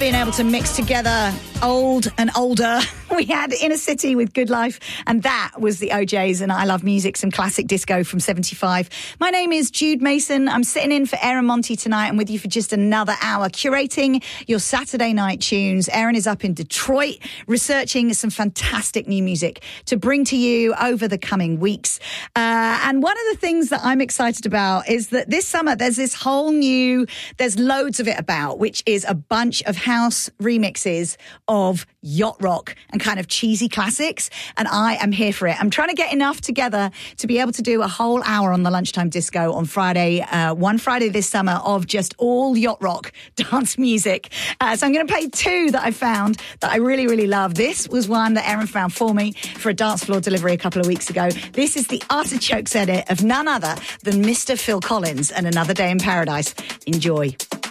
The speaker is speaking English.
being able to mix together old and older. We had Inner City with Good Life, and that was the OJs and I Love Music, some classic disco from 75. My name is Jude Mason. I'm sitting in for Aaron Monty tonight. I'm with you for just another hour, curating your Saturday night tunes. Aaron is up in Detroit, researching some fantastic new music to bring to you over the coming weeks. And one of the things that I'm excited about is that this summer there's this whole new, there's loads of it about, which is a bunch of house remixes of yacht rock and kind of cheesy classics, and I am here for it. I'm trying to get enough together to be able to do a whole hour on the Lunchtime Disco on Friday, one Friday this summer, of just all yacht rock dance music. So I'm going to play two that I found that I really, really love. This was one that Aaron found for me for a dance floor delivery a couple of weeks ago. This is the Artichokes edit of none other than Mr. Phil Collins and Another Day in Paradise. Enjoy.